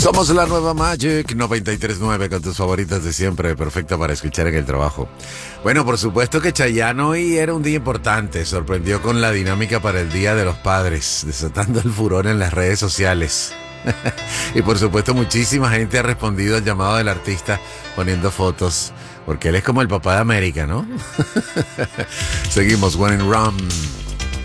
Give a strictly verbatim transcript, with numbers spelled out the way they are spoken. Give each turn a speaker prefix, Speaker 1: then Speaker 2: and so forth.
Speaker 1: Somos la nueva Magic noventa y tres punto nueve con tus favoritas de siempre, perfecta para escuchar en el trabajo. Bueno, por supuesto que Chayanne hoy era un día importante, sorprendió con la dinámica para el Día de los Padres, desatando el furor en las redes sociales. Y por supuesto muchísima gente ha respondido al llamado del artista poniendo fotos, porque él es como el papá de América, ¿no? Seguimos, When in Rum.